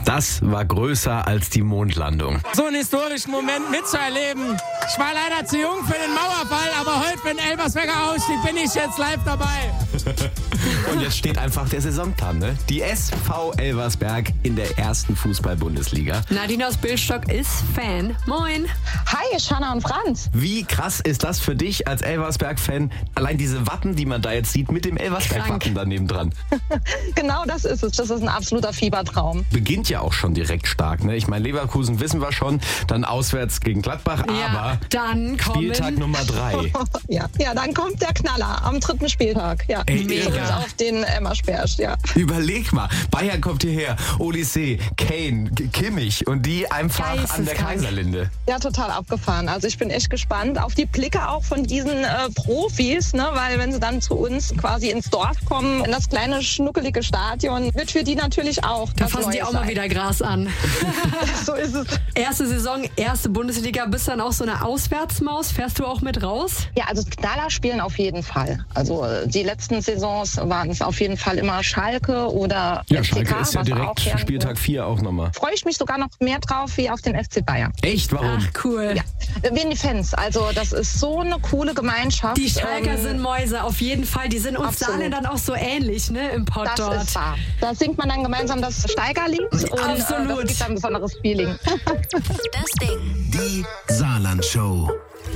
Das war größer als die Mondlandung. So einen historischen Moment mitzuerleben. Ich war leider zu jung für den Mauerfall, aber heute, wenn Elversberger ausstieg, bin ich jetzt live dabei. Und jetzt steht einfach der Saisonplan, ne? Die SV Elversberg in der ersten Fußball-Bundesliga. Nadine aus Billstock ist Fan. Moin. Hi, Shanna und Franz. Wie krass ist das für dich als Elversberg-Fan? Allein diese Wappen, die man da jetzt sieht, mit dem Elversberg-Wappen daneben dran. Genau das ist es. Das ist ein absoluter Fiebertraum. Beginnt ja auch schon direkt stark, ne? Ich meine, Leverkusen wissen wir schon, dann auswärts gegen Gladbach, aber dann Spieltag Nummer 3. Ja, dann kommt der Knaller am 3. Spieltag. Ja, mega. Auf den Emmersberg, ja. Überleg mal, Bayern kommt hierher, Olise, Kane, Kimmich und die einfach an der Kaiserlinde. Ja, total abgefahren. Also ich bin echt gespannt auf die Blicke auch von diesen Profis, ne? Weil wenn sie dann zu uns quasi ins Dorf kommen, in das kleine, schnuckelige Stadion, wird für die natürlich auch da fassen die auch mal wieder Gras an. So ist es. Erste Saison, erste Bundesliga, bist dann auch so eine Auswärtsmaus? Fährst du auch mit raus? Ja, also Knaller spielen auf jeden Fall. Also die letzten Saisons waren es auf jeden Fall immer Schalke oder ja, FCK. Schalke ist ja direkt Spieltag 4 auch nochmal. Freue ich mich sogar noch mehr drauf wie auf den FC Bayern. Echt? Warum? Ach, cool. Ja, wegen die Fans. Also das ist so eine coole Gemeinschaft. Die Schalker sind Mäuse, auf jeden Fall. Die sind uns Saarländern auch so ähnlich, ne, im Pott dort. Das ist wahr. Da singt man dann gemeinsam das Steigerlied und Absolut. das gibt dann ein besonderes Feeling. Das Ding. Die Saarland-Show.